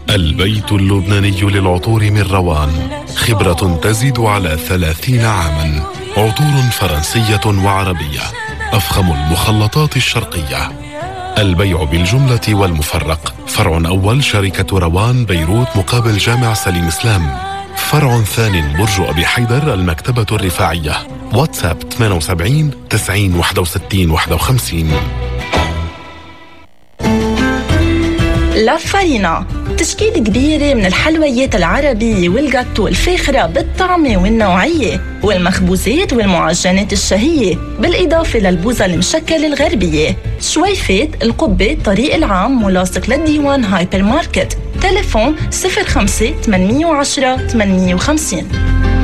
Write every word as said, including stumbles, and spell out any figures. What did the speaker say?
البيت اللبناني للعطور من روان، خبرة تزيد على ثلاثين عاماً. عطور فرنسية وعربية، أفخم المخلطات الشرقية. البيع بالجملة والمفرق. فرع أول شركة روان بيروت مقابل جامع سليم إسلام. فرع ثاني برج أبي حيدر المكتبة الرفاعية. واتساب ثمانية سبعة تسعين واحد وستين واحد وخمسين. لا فارينا، تشكيل كبيرة من الحلويات العربية والجاتو الفاخرة بالطعمة والنوعية والمخبوزات والمعجنات الشهية، بالإضافة للبوظة المشكلة الغربية. شويفات القبة طريق العام ملاصق للديوان هايبر ماركت. تليفون صفر خمسة ثمانية عشرة ثمانية وخمسين.